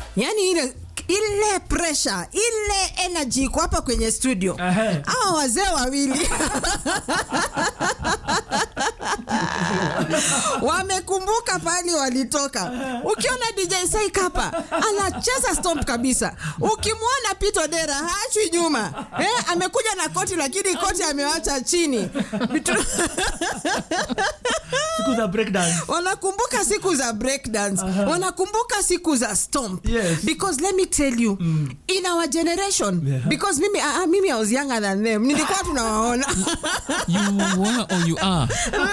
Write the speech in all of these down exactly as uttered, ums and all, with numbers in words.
Yani ile ile pressure, ile energy kwa hapa kwenye studio. Hao wazee wawili wamekumbuka pali walitoka. Ukiona D J Sai Kapa anacheza stomp kabisa. Ukimwona Pito Dera haachwi nyuma. Eh, amekuja na koti lakini koti amewacha chini. Siku za break dance. Wanakumbuka siku za break dance. Uh-huh. Wanakumbuka siku za stomp. Yes. Because let me tell you, mm. in our generation, yeah. because mimi, uh, mimi I was younger than them. Nilikuwa tunawaona. You were or you are?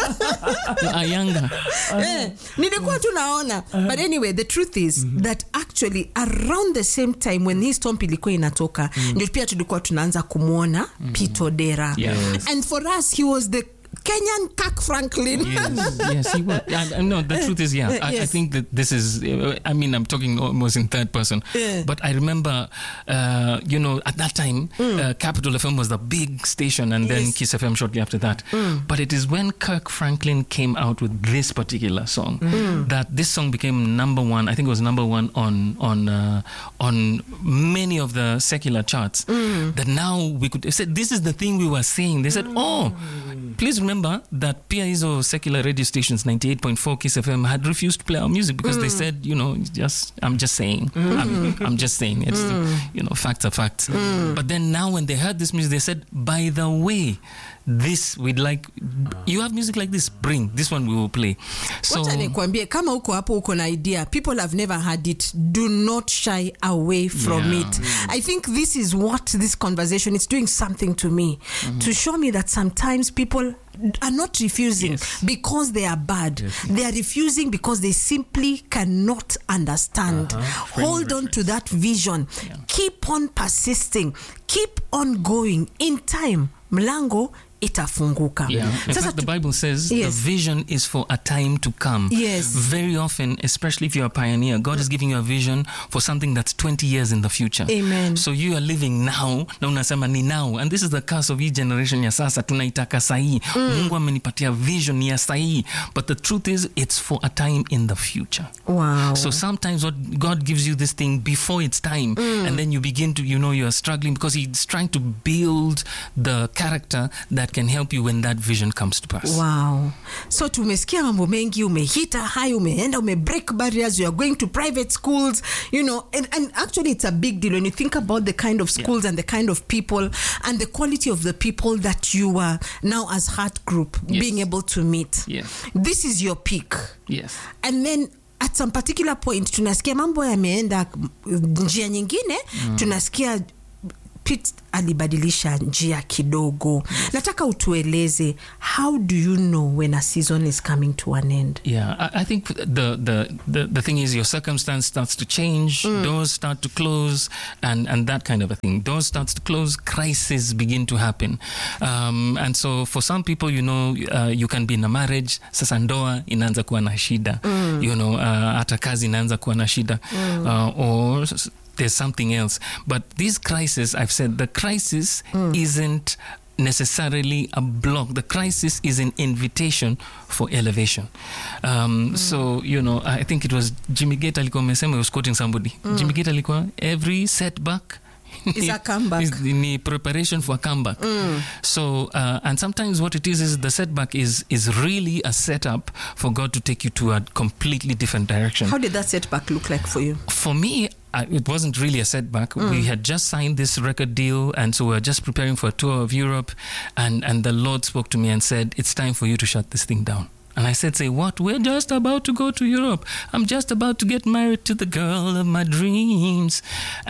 You are younger. Eh, nilikuwa tunaona. But anyway, the truth is mm-hmm. that actually around the same time when his stomp ilikuwa inatoka, mm. ndio pia tulikuwa tunaanza kumuona mm. Pito Dera. Yes. And for us, he was the Kenyan Kirk Franklin. Yes, yes, he was. I, I, no, the truth is, yeah. I, yes. I think that this is, I mean, I'm talking almost in third person. Yeah. But I remember, uh, you know, at that time, mm. uh, Capital F M was the big station and then yes. Kiss F M shortly after that. Mm. But it is when Kirk Franklin came out with this particular song mm. that this song became number one. I think it was number one on on uh, on many of the secular charts. Mm. That now we could say, this is the thing we were saying. They said, mm. oh, please remember that P I S O secular radio stations, ninety-eight point four Kiss F M, had refused to play our music because mm. they said, you know, just I'm just saying, mm. I'm, I'm just saying, it's mm. you know, facts are facts. Mm. But then now when they heard this music, they said, by the way, this we'd like, you have music like this, bring this one, we will play. So wacha nikwambie kama uko hapo uko na idea, people have never had it, do not shy away from yeah. it. Mm. I think this is what this conversation is doing something to me, mm. to show me that sometimes people are not refusing yes. because they are bad. Yes. They are refusing because they simply cannot understand. Uh-huh. Hold on to that vision. Yeah. Keep on persisting. Keep on going. In time, mlango itafunguka. Yeah. In Sasa fact, the Bible says yes. the vision is for a time to come. Yes. Very often, especially if you're a pioneer, God is giving you a vision for something that's twenty years in the future. Amen. So you are living now, na unasema ni now. And this is the curse of each generation ya sasa, tunaitaka sahi. Mm. Mungu amenipatia vision ya sahi. But the truth is, it's for a time in the future. Wow. So sometimes what God gives you this thing before it's time, mm. and then you begin to, you know, you are struggling because He's trying to build the character that can help you when that vision comes to pass. Wow. So tumesikia mambo mengi, umehita high, umeenda, ume break barriers, you are going to private schools, you know, and, and actually it's a big deal when you think about the kind of schools yeah. and the kind of people and the quality of the people that you are now as Heart Group yes. being able to meet. Yes. This is your peak. Yes. And then at some particular point tunasikia mambo yameenda njia nyingine, mm. tunasikia Pete alibadilisha njia kidogo. Yes. Nataka utueleze, how do you know when a season is coming to an end? Yeah, I, I think the, the, the, the thing is your circumstance starts to change, mm. doors start to close, and, and that kind of a thing. Doors starts to close, crises begin to happen. Um, and so for some people, you know, uh, you can be in a marriage, sasa ndoa inaanza kuwa na shida. Mm. You know, uh, hata kazi inaanza kuwa na shida. Mm. Uh, or there's something else. But this crisis, I've said, the crisis mm. isn't necessarily a block. The crisis is an invitation for elevation. Um, mm. So, you know, I think it was Jimmy Gate alikuwa amesema, he was quoting somebody. Mm. Jimmy Gate alikuwa, every setback is a comeback. Is the preparation for a comeback. Mm. So, uh, and sometimes what it is is the setback is is really a setup for God to take you to a completely different direction. How did that setback look like for you? For me, I, it wasn't really a setback. Mm. We had just signed this record deal, and so we were just preparing for a tour of Europe, and, and the Lord spoke to me and said, it's time for you to shut this thing down. And I said, say what? We're just about to go to Europe. I'm just about to get married to the girl of my dreams.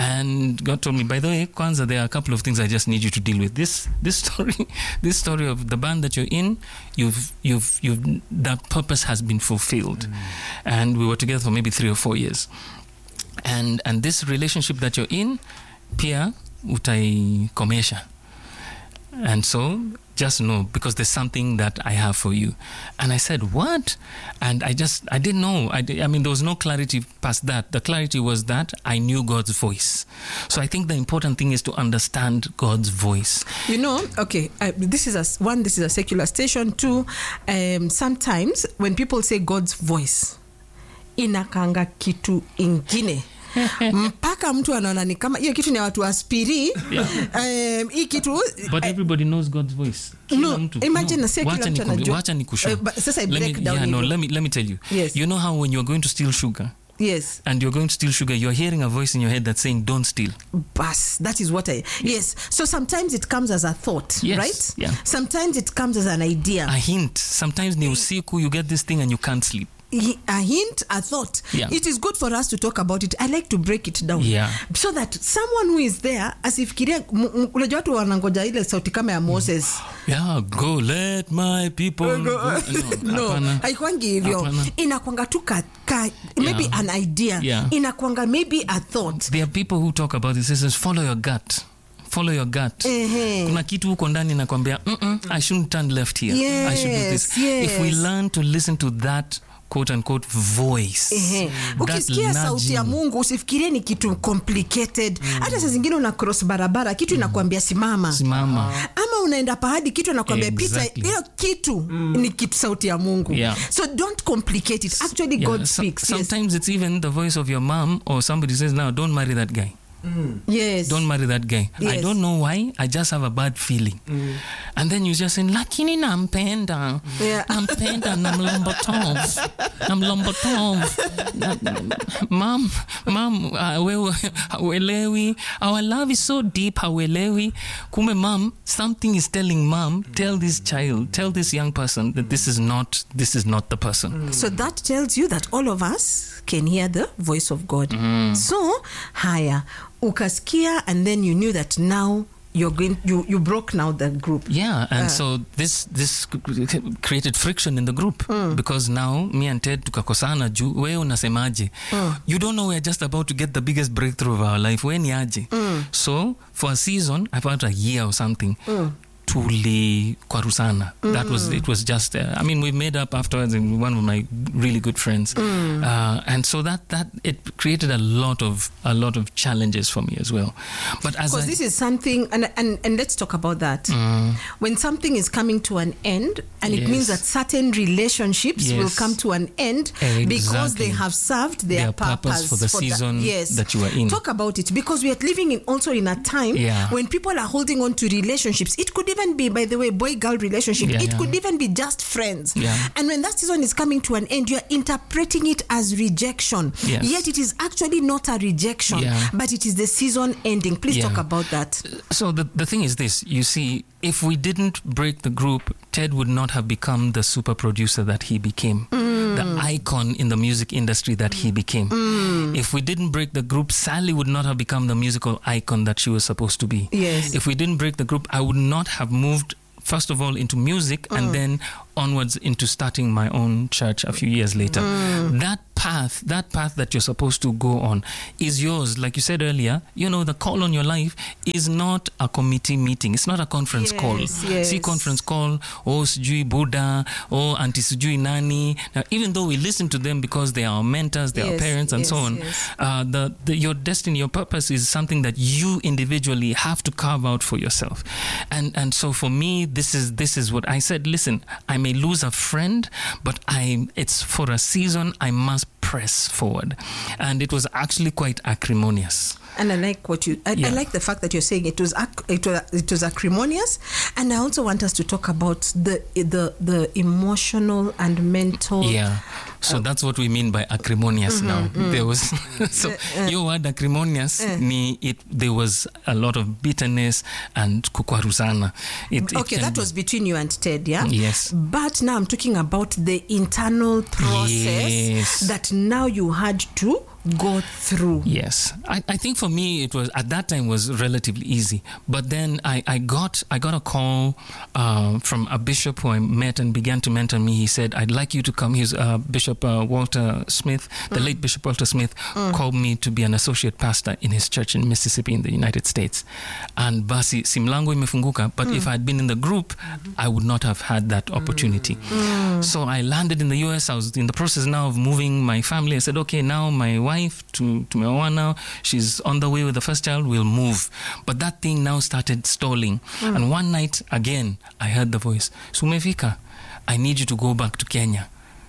And God told me, by the way, Kwanzaa, there are a couple of things I just need you to deal with. This this story, this story of the band that you're in, you've you've you've that purpose has been fulfilled. Mm. And we were together for maybe three or four years. And and this relationship that you're in, pia utaikomesha. And so just know, because there's something that I have for you. And I said, what? And I just, I didn't know. I, I mean, there was no clarity past that. The clarity was that I knew God's voice. So I think the important thing is to understand God's voice. You know, okay, uh, this is a, one, this is a secular station. Two, um, sometimes when people say God's voice, inakanga kitu ingine. mpaka mtu anaona ni kama hiyo kitu ni watu aspiri. Yeah. Um, hii kitu But everybody knows God's voice. Kila no, mtu. imagine no. na kila Wacha mtu nikwambie, anajua. wacha nikushow. Uh, but sasa I Let break me- down yeah, no, hivyo. let me let me tell you. Yes. You know how when you're going to steal sugar Yes. and you're going to steal sugar, you're hearing a voice in your head that's saying, "Don't steal." Bas, that is what I yes. So sometimes it comes as a thought, Yes, right? yeah. Sometimes it comes as an idea. A hint. Sometimes ni usiku, you get this thing and you can't sleep. A hint, a thought. Yeah. It is good for us to talk about it. I like to break it down. Yeah. So that someone who is there asifikiria, unajua watu wanangoja ile sauti kama ya Moses. Yeah, go let my people go. No, No, hapana. haikwangi hivyo. Hapana. Inakwanga tu ka, ka, maybe Yeah. an idea. Yeah. Inakwanga maybe a thought. There are people who talk about this. It says, follow your gut. Follow your gut. Ehe. Kuna kitu huko ndani nakwambia, mm I shouldn't turn left here. I should do this. Yes, If we yes. learn to listen to that quote unquote voice. Ehe. that Ukisikia sauti ya nudging. Mungu usifikirie ni kitu complicated. Hata saa zingine una cross barabara kitu inakwambia simama. Simama. Ama unaenda pahadi kitu anakwambia Exactly. pita, hiyo kitu ni kitu sauti ya Mungu. Yeah. So don't complicate it. Actually Yeah, God so- speaks. Yes. sometimes it's even the voice of your mom or somebody says, now don't marry that guy. Yes. Don't marry that guy. I Yes. don't know why. I just have a bad feeling. And then you just say, lakini nampenda. Yeah. Nampenda, namlombotov. Namlombotov. Mom, mom, uh, wewe hauelewi. Our love is so deep, hauelewi. Kume mom, something is telling mom, tell this child, tell this young person that this is not, this is not the person. So that tells you that all of us can hear the voice of God. So haya ukasikia and then you knew that now you're going you you broke now the group. Yeah, and so this this created friction in the group because now me and Ted tukakosana juu wewe unasemaje. You don't know we're just about to get the biggest breakthrough of our life. Wewe ni aje. So for a season, about a year or something, tuli kwarusana. That was it was just uh, I mean we made up afterwards and one of my really good friends. Uh, and so that that it created a lot of a lot of challenges for me as well. But as Because I, this is something, and, and and let's talk about that. When something is coming to an end, and it Yes. means that certain relationships will Yes. come to an end because they Exactly. have served their, Their purpose for the season yes. that you are in. Talk about it, because we are living in also in a time Yeah. when people are holding on to relationships. It could even be, by the way, boy-girl relationship. Yeah, it yeah. could even be just friends. Yeah. And when that season is coming to an end, you are interpreting it as rejection. Yes. Yet it is actually not a rejection, Yeah. but it is the season ending. Please Yeah. talk about that. So the, the thing is this, you see, if we didn't break the group, Ted would not have become the super producer that he became, the icon in the music industry that he became. If we didn't break the group, Sally would not have become the musical icon that she was supposed to be. Yes. If we didn't break the group, I would not have moved, first of all, into music and then onwards into starting my own church a few years later. That path, that path that you're supposed to go on is yours. Like you said earlier, you know, the call on your life is not a committee meeting. It's not a conference Yes, call. yes. See conference call, oh, sijui Buddha, oh, auntie sijui nani. Now, even though we listen to them because they are our mentors, they are our Yes, parents and yes, so on, yes. uh, the, the, your destiny, your purpose is something that you individually have to carve out for yourself. And and so for me, this is this is what I said. Listen, I may lose a friend, but I it's for a season. I must press forward, and it was actually quite acrimonious. And I like what you. I, Yeah. I like the fact that you're saying it was ac- it was it was acrimonious, and I also want us to talk about the the the emotional and mental. Yeah. So that's what we mean by acrimonious now. There was so your word acrimonious ni it there was a lot of bitterness and kukwaruzana. It, it Okay, can that be- was between you and Ted, yeah? Yes. But now I'm talking about the internal process Yes. that now you had to go through. Yes, I, I think for me it was at that time was relatively easy. But then I, I got I got a call uh, from a bishop who I met and began to mentor me. He said, "I'd like you to come." He's uh, Bishop uh, Walter Smith, the late Bishop Walter Smith, called me to be an associate pastor in his church in Mississippi in the United States. And basi simlango imefunguka. But if I had been in the group, I would not have had that opportunity. So I landed in the U S. I was in the process now of moving my family. I said, okay, now my wife to tumeoana, she's on the way with the first child, we'll move. But that thing now started stalling. And one night again I heard the voice, Sumefika, I need you to go back to Kenya.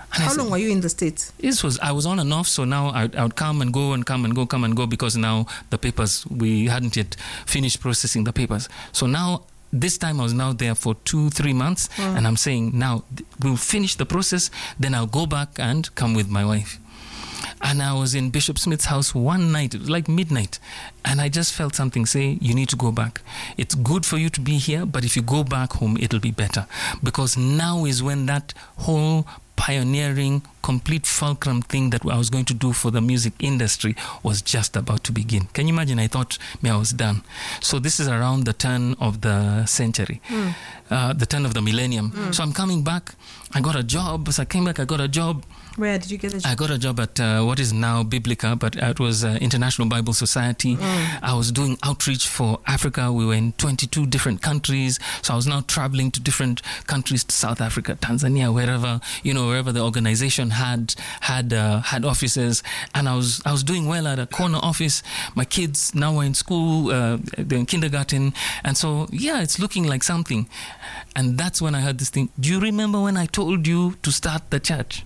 And How I long said, were you in the States? This was, I was on and off, so now I, I would come and go and come and go, come and go, because now the papers, we hadn't yet finished processing the papers. So now, this time I was now there for two, three months, mm. and I'm saying, now th- we'll finish the process, then I'll go back and come with my wife. And I was in Bishop Smith's house one night, it was like midnight, and I just felt something say, you need to go back. It's good for you to be here, but if you go back home, it'll be better. Because now is when that whole pioneering, complete fulcrum thing that I was going to do for the music industry was just about to begin. Can you imagine? I thought, me, I was done. So this is around the turn of the century, mm. uh, the turn of the millennium. Mm. So I'm coming back. I got a job. So I came back, I got a job. Where did you get a job? I got a job at uh, what is now Biblica, but it was uh, International Bible Society. Mm. I was doing outreach for Africa. We were in twenty-two different countries. So I was now traveling to different countries, to South Africa, Tanzania, wherever, you know, wherever the organization had had uh, had offices. And I was I was doing well at a corner office. My kids now were in school, uh, they're in kindergarten. And so, yeah, it's looking like something. And that's when I heard this thing. Do you remember when I told you to start the church?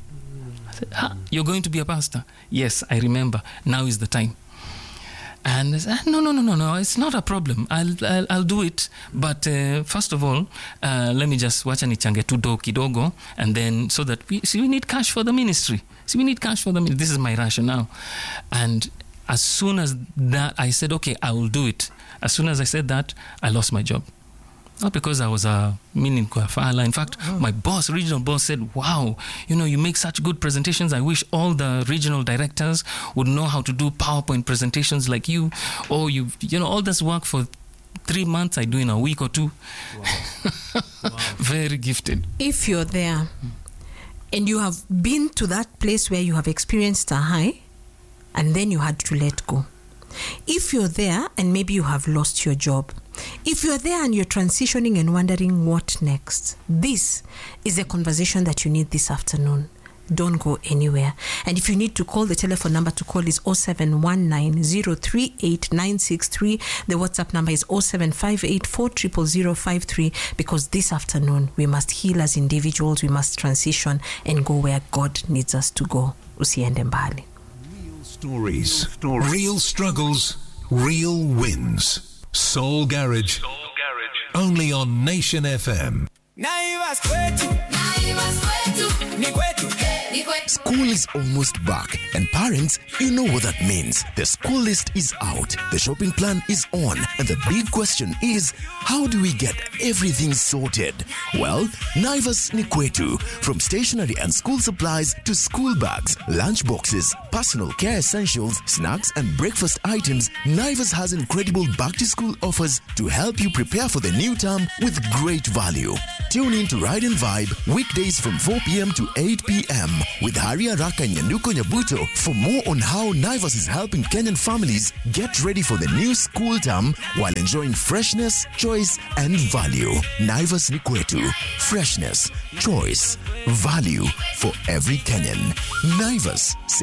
Ah, you're going to be a pastor? Yes, I remember. Now is the time. And I said, no, no, no, no, no, it's not a problem. I'll I'll, I'll do it. But uh, first of all, uh, let me just wacha nichange tu do kidogo, and then so that we see we need cash for the ministry. See, we need cash for the ministry. This is my rationale. And as soon as that, I said, okay, I will do it. As soon as I said that, I lost my job. Not because I was a meaning kuafala. In fact, oh. my boss, regional boss, said, wow, you know, you make such good presentations. I wish all the regional directors would know how to do PowerPoint presentations like you. Or, you you know, all this work for three months, I do in a week or two. Wow. Wow. Very gifted. If you're there and you have been to that place where you have experienced a high and then you had to let go. If you're there and maybe you have lost your job, if you're there and you're transitioning and wondering what next, this is a conversation that you need this afternoon. Don't go anywhere. And if you need to call, the telephone number to call is oh seven one nine, oh three eight nine six three. The WhatsApp number is oh seven five eight, four zero zero zero five three, because this afternoon we must heal as individuals, we must transition and go where God needs us to go. Usiende mbali. Stories, real struggles, real wins. Soul Garage, Soul Garage. Only on Nation F M. School is almost back, and parents, you know what that means. The school list is out, the shopping plan is on, and the big question is, how do we get everything sorted? Well, Naivas ni kwetu. From stationery and school supplies to school bags, lunch boxes, personal care essentials, snacks, and breakfast items, Naivas has incredible back-to-school offers to help you prepare for the new term with great value. Tune in to Ride and Vibe weekdays from four p.m. to eight p.m. with Hari Araka and Nyanduko Nyabuto for more on how Naivas is helping Kenyan families get ready for the new school term while enjoying freshness, choice, and value. Naivas ni kwetu. Freshness, choice, value for every Kenyan. Naivas.